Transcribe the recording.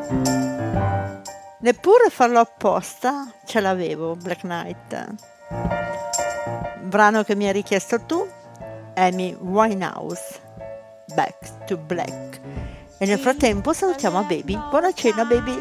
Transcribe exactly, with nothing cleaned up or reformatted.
Neppure farlo apposta ce l'avevo, Black Knight. Brano che mi hai richiesto tu, Amy Winehouse, Back to Black. E nel frattempo salutiamo a Baby. Buona cena, Baby.